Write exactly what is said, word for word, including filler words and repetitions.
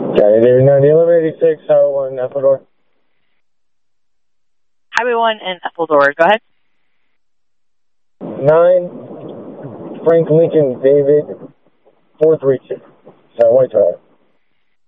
County David nine, eleven eighty-six, Highway one, Ecuador. Highway one and Ecuador. Go ahead. nine, Frank Lincoln David, four three two. Sorry, White Tower.